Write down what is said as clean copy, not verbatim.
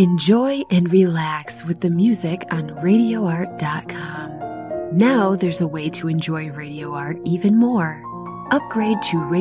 Enjoy and relax with the music on RadioArt.com. Now there's a way to enjoy Radio Art even more. Upgrade to